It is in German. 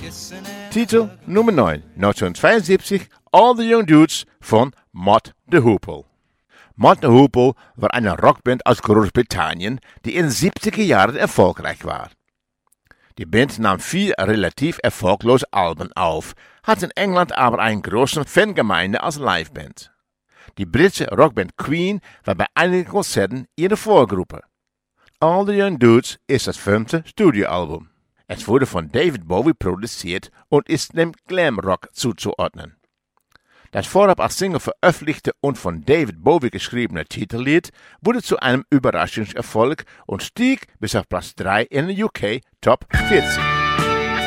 Titel Nummer 9, 1972, All the Young Dudes von Mott the Hoople. Mott the Hoople war eine Rockband aus Großbritannien, die in den 70er Jahren erfolgreich war. Die Band nahm 4 relativ erfolglose Alben auf, hat in England aber eine große Fangemeinde als Liveband. Die britische Rockband Queen war bei einigen Konzerten ihre Vorgruppe. All the Young Dudes ist das 5. Studioalbum. Es wurde von David Bowie produziert und ist dem Glamrock zuzuordnen. Das vorab als Single veröffentlichte und von David Bowie geschriebene Titellied wurde zu einem Überraschungserfolg und stieg bis auf Platz 3 in den UK Top 40.